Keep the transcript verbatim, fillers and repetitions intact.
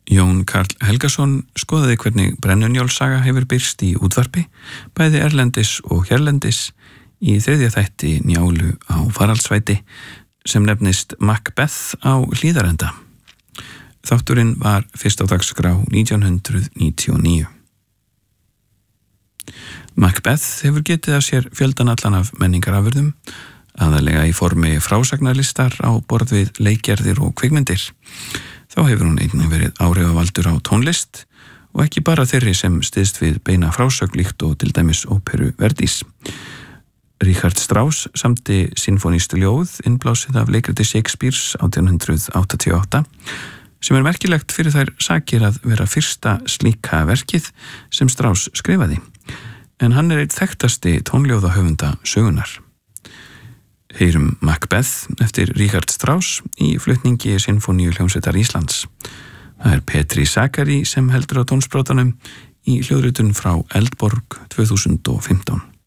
Jón Karl Helgason skoðaði hvernig Brennunjólssaga hefur birst í útvarpi, bæði erlendis og hérlendis í þriðja þætti Njálu á Faraldsvæti sem nefnist Macbeth á Hlíðarenda. Þátturinn var fyrst á dagskrá nítján hundruð níutíu og níu. Macbeth hefur getið af sér fjöldan allan af menningarafurðum, aðalega í formi frásagnarlistar á borð við leikgerðir og kvikmyndir. Þá hefur hún einnig verið áhrifavaldur á tónlist og ekki bara þeirri sem styðst við beina frásögn líkt og til dæmis óperu Verdís. Richard Strauss samdi sinfónískt ljóð innblásið af leikriti Shakespeares átján hundrað áttatíu og átta sem er merkilegt fyrir þær sakir að vera fyrsta slíka verkið sem Strauss skrifaði, en hann er einn þekktasti tónljóðahöfunda sögunar. Heyrum Macbeth eftir Richard Strauss í flutningi Sinfóníu hljómsveitar Íslands. Það er Petri Sakari sem heldur á tónsprotanum í hljóðritun frá Eldborg tvö þúsund og fimmtán.